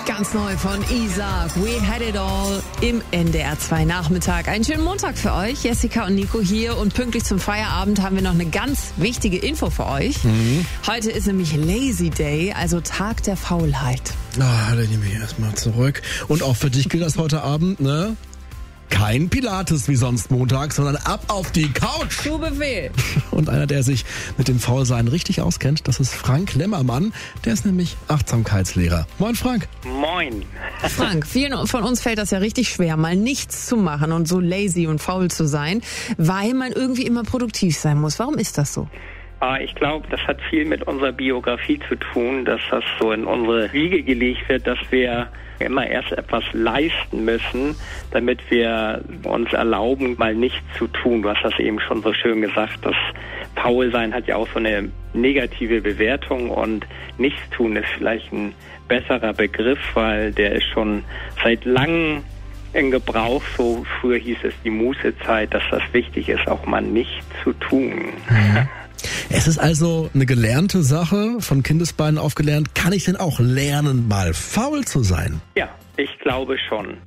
Ganz neu von Isaac, We Had It All im NDR 2 Nachmittag. Einen schönen Montag für euch. Jessica und Nico hier und pünktlich zum Feierabend haben wir noch eine ganz wichtige Info für euch. Heute ist nämlich Lazy Day, also Tag der Faulheit. Dann nehme ich erstmal zurück. Und auch für dich gilt das heute Abend, ne? Kein Pilates wie sonst Montag, sondern ab auf die Couch. Zu Befehl. Und einer, der sich mit dem Faulsein richtig auskennt, das ist Frank Lemmermann. Der ist nämlich Achtsamkeitslehrer. Moin Frank. Moin. Frank, vielen von uns fällt das ja richtig schwer, mal nichts zu machen und so lazy und faul zu sein, weil man irgendwie immer produktiv sein muss. Warum ist das so? Ich glaube, das hat viel mit unserer Biografie zu tun, dass das so in unsere Wiege gelegt wird, dass wir immer erst etwas leisten müssen, damit wir uns erlauben, mal nichts zu tun. Du hast das eben schon so schön gesagt, das Faulsein hat ja auch so eine negative Bewertung und Nichtstun ist vielleicht ein besserer Begriff, weil der ist schon seit langem in Gebrauch. So früher hieß es die Mußezeit, dass das wichtig ist, auch mal nichts zu tun. Es ist also eine gelernte Sache, von Kindesbeinen aufgelernt. Kann ich denn auch lernen, mal faul zu sein? Ja, ich glaube schon.